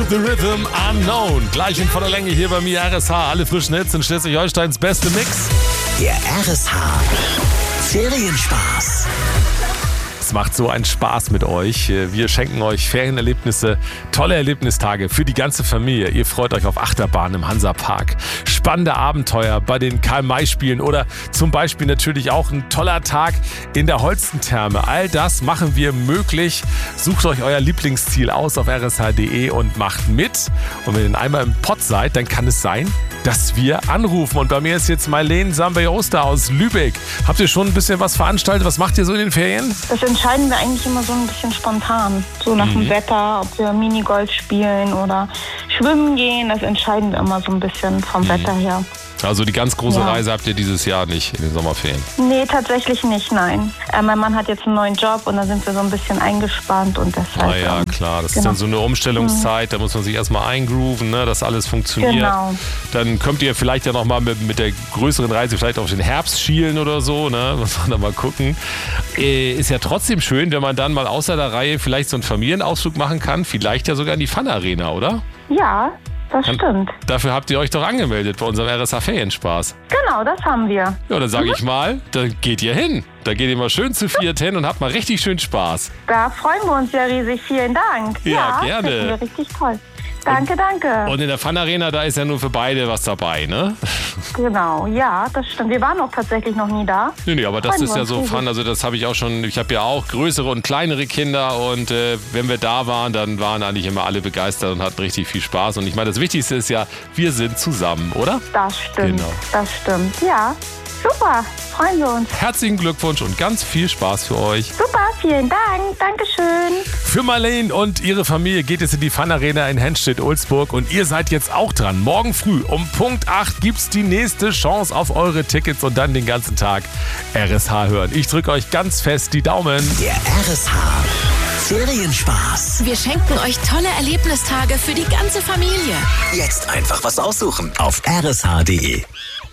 the Rhythm Unknown. Gleich in voller Länge hier bei mir RSH. Alle frischen Hits in Schleswig-Holsteins beste Mix. Der RSH Ferienspaß. Es macht so einen Spaß mit euch. Wir schenken euch Ferienerlebnisse, tolle Erlebnistage für die ganze Familie. Ihr freut euch auf Achterbahn im Hansapark, spannende Abenteuer bei den Karl-May-Spielen oder zum Beispiel natürlich auch ein toller Tag in der Holstentherme. All das machen wir möglich. Sucht euch euer Lieblingsziel aus auf rsh.de und macht mit. Und wenn ihr dann einmal im Pott seid, dann kann es sein, dass wir anrufen. Und bei mir ist jetzt Marlene Sambayosta aus Lübeck. Habt ihr schon ein bisschen was veranstaltet? Was macht ihr so in den Ferien? Das entscheiden wir eigentlich immer so ein bisschen spontan. So nach dem Wetter, ob wir Minigolf spielen oder schwimmen gehen. Das entscheiden wir immer so ein bisschen vom Wetter her. Also die ganz große Reise habt ihr dieses Jahr nicht in den Sommerferien? Nee, tatsächlich nicht, nein. Mein Mann hat jetzt einen neuen Job und da sind wir so ein bisschen eingespannt und deshalb... Naja, klar, das ist dann so eine Umstellungszeit, da muss man sich erstmal eingrooven, ne, dass alles funktioniert. Genau. Dann könnt ihr vielleicht ja nochmal mit der größeren Reise vielleicht auf den Herbst schielen oder so, ne, muss man da mal gucken. Ist ja trotzdem schön, wenn man dann mal außer der Reihe vielleicht so einen Familienausflug machen kann, vielleicht ja sogar in die Fun Arena, oder? Ja, das stimmt. Dafür habt ihr euch doch angemeldet bei unserem RSH Ferienspaß. Genau, das haben wir. Ja, dann sage ich mal, da geht ihr hin. Da geht ihr mal schön zu viert hin und habt mal richtig schön Spaß. Da freuen wir uns ja riesig. Vielen Dank. Ja, gerne. Das finden wir richtig toll. Danke. Und in der Fun Arena, da ist ja nur für beide was dabei, ne? Genau, ja, das stimmt. Wir waren auch tatsächlich noch nie da. Nee, aber das Freuen ist wir ja uns so riesig. Fun. Also das habe ich auch schon, ich habe ja auch größere und kleinere Kinder und wenn wir da waren, dann waren eigentlich immer alle begeistert und hatten richtig viel Spaß. Und ich meine, das Wichtigste ist ja, wir sind zusammen, oder? Das stimmt, Genau. das stimmt. Ja, super, freuen wir uns. Herzlichen Glückwunsch und ganz viel Spaß für euch. Super, vielen Dank, Dankeschön. Für Marlene und ihre Familie geht es in die Fun Arena in Henstedt-Ulzburg und ihr seid jetzt auch dran. Morgen früh um Punkt 8 gibt's die nächste Chance auf eure Tickets und dann den ganzen Tag RSH hören. Ich drücke euch ganz fest die Daumen. Der RSH Ferienspaß. Wir schenken euch tolle Erlebnistage für die ganze Familie. Jetzt einfach was aussuchen auf rsh.de.